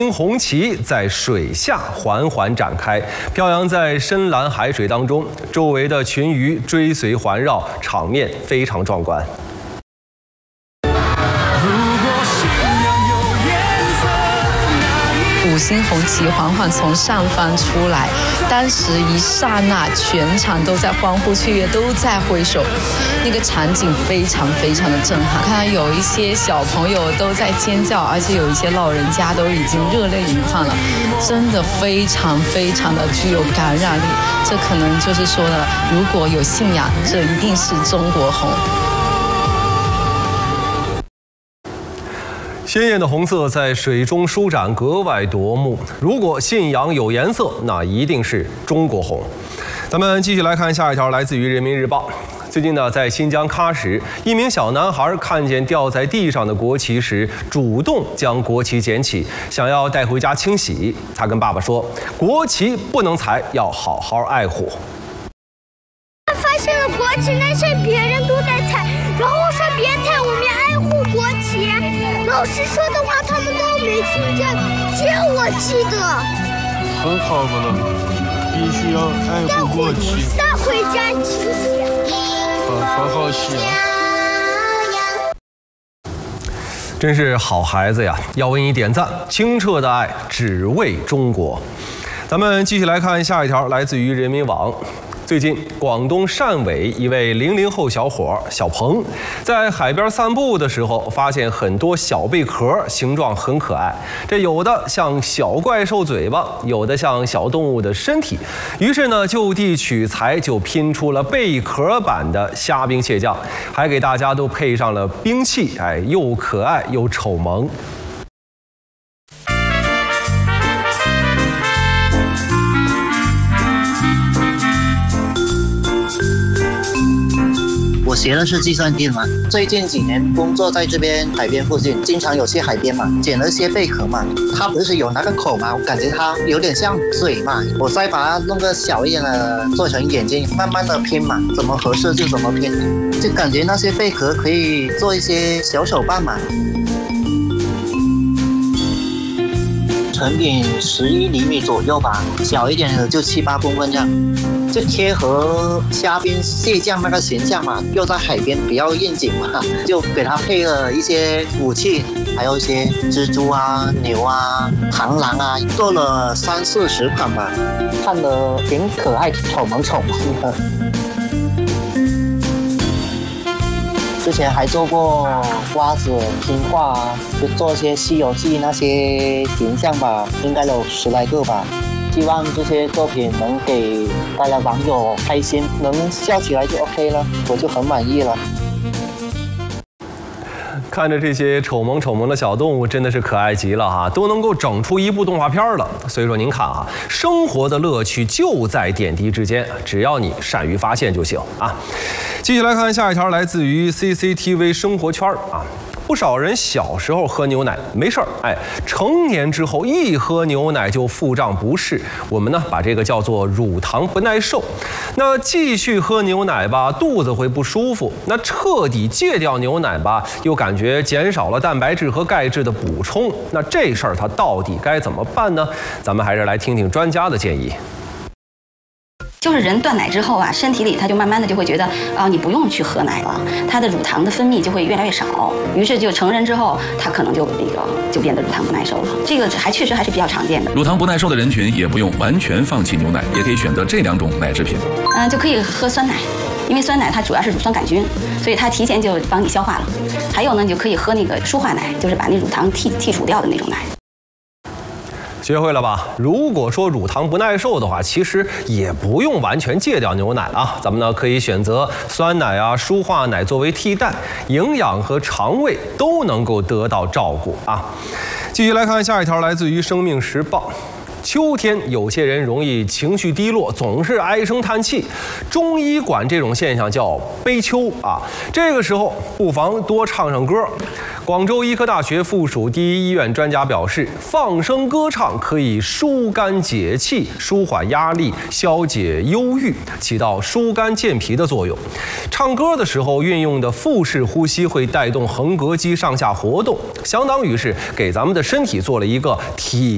红旗在水下缓缓展开，飘扬在深蓝海水当中，周围的群鱼追随环绕，场面非常壮观。 5星红旗缓缓从上方出来，当时一刹那，全场都在欢呼雀跃，都在挥手，那个场景非常的震撼。看到有一些小朋友都在尖叫，而且有一些老人家都已经热泪盈眶了，真的非常的具有感染力。这可能就是说的，如果有信仰，这一定是中国红。 鲜艳的红色在水中舒展，格外夺目。如果信仰有颜色，那一定是中国红。咱们继续来看下一条，来自于人民日报。最近呢，在新疆喀什，一名小男孩看见掉在地上的国旗时，主动将国旗捡起，想要带回家清洗。他跟爸爸说：“国旗不能踩，要好好爱护。” 发现了国旗，那些别人都在踩，然后我说别踩，我们爱护国旗。老师说的话他们都没听见，只有我记得。 很好的了，必须要爱护国旗。 带回家清洗。 好洗啊！ 真是好孩子呀！要为你点赞，清澈的爱只为中国。咱们继续来看下一条，来自于人民网。 最近，广东汕尾一位00后小伙小鹏，在海边散步的时候，发现很多小贝壳，形状很可爱。这有的像小怪兽嘴巴，有的像小动物的身体。于是呢，就地取材，就拼出了贝壳版的虾兵蟹将，还给大家都配上了兵器，又可爱又丑萌。 我学的是计算机嘛，最近几年工作在这边海边附近，经常有去海边嘛，捡了些贝壳嘛，它不是有那个口嘛，我感觉它有点像嘴嘛，我再把它弄个小一点的，做成眼睛，慢慢的拼嘛，怎么合适就怎么拼，就感觉那些贝壳可以做一些小手办嘛。 成品11厘米左右吧，小一点的就7、8公分这样，就贴合虾兵蟹将那个形象嘛，又在海边比较应景嘛，就给它配了一些武器，还有一些蜘蛛啊、牛啊、螳螂啊，做了30、40款吧，看得挺可爱、丑萌的。 之前还做过瓜子拼画啊，就做些《西游记》那些形象吧，应该有10来个吧。希望这些作品能给大家网友开心，能笑起来就 OK 了，我就很满意了。 看着这些丑萌的小动物，真的是可爱极了哈，都能够整出一部动画片了。所以说，您看啊，生活的乐趣就在点滴之间，只要你善于发现就行啊。继续来看下一条，来自于 CCTV 生活圈啊。 不少人小时候喝牛奶没事儿，成年之后一喝牛奶就腹胀不适。我们呢把这个叫做乳糖不耐受。那继续喝牛奶吧，肚子会不舒服；那彻底戒掉牛奶吧，又感觉减少了蛋白质和钙质的补充。那这事儿它到底该怎么办呢？咱们还是来听听专家的建议。 就是人断奶之后啊，身体里它就慢慢的就会觉得你不用去喝奶了，它的乳糖的分泌就会越来越少，于是就成人之后，它可能就变得乳糖不耐受了。这个确实还是比较常见的。 乳糖不耐受的人群也不用完全放弃牛奶，也可以选择这2种奶制品。 就可以喝酸奶，因为酸奶它主要是乳酸杆菌，所以它提前就帮你消化了。还有呢，你就可以喝那个舒化奶，就是把那乳糖剔除掉的那种奶。 学会了吧？如果说乳糖不耐受的话，其实也不用完全戒掉牛奶啊。咱们呢可以选择酸奶啊、舒化奶作为替代，营养和肠胃都能够得到照顾啊。继续来看下一条，来自于《生命时报》。 秋天，有些人容易情绪低落，总是唉声叹气。中医管这种现象叫悲秋啊。这个时候不妨多唱唱歌。广州医科大学附属第一医院专家表示，放声歌唱可以疏肝解气、舒缓压力、消解忧郁，起到疏肝健脾的作用。唱歌的时候运用的腹式呼吸会带动横膈肌上下活动，相当于是给咱们的身体做了一个体